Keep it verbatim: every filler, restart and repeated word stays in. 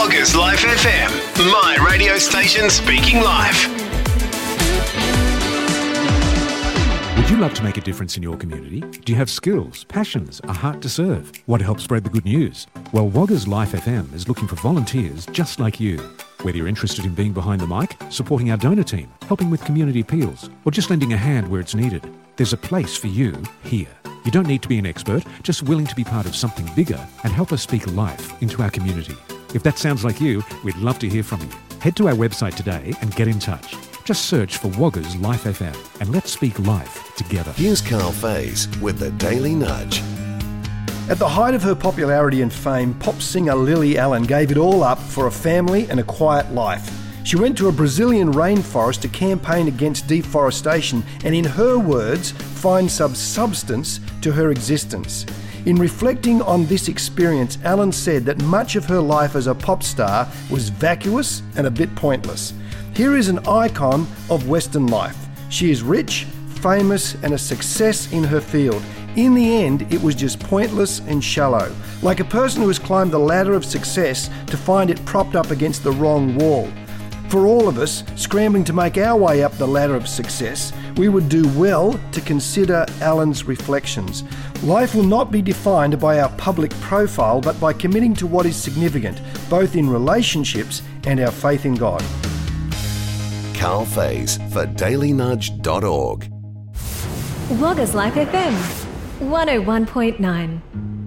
Woggers Life F M, my radio station speaking life. Would you love to make a difference in your community? Do you have skills, passions, a heart to serve? Want to help spread the good news? Well, Woggers Life F M is looking for volunteers just like you. Whether you're interested in being behind the mic, supporting our donor team, helping with community appeals, or just lending a hand where it's needed, there's a place for you here. You don't need to be an expert, just willing to be part of something bigger and help us speak life into our community. If that sounds like you, we'd love to hear from you. Head to our website today and get in touch. Just search for Woggers Life F M and let's speak life together. Here's Carl Faze with the Daily Nudge. At the height of her popularity and fame, pop singer Lily Allen gave it all up for a family and a quiet life. She went to a Brazilian rainforest to campaign against deforestation and, in her words, find some substance to her existence. In reflecting on this experience, Allen said that much of her life as a pop star was vacuous and a bit pointless. Here is an icon of Western life. She is rich, famous, and a success in her field. In the end, it was just pointless and shallow, like a person who has climbed the ladder of success to find it propped up against the wrong wall. For all of us scrambling to make our way up the ladder of success, we would do well to consider Allen's reflections. Life will not be defined by our public profile, but by committing to what is significant, both in relationships and our faith in God. Carl Faze for daily nudge dot org. Woggers Life F M, one oh one point nine.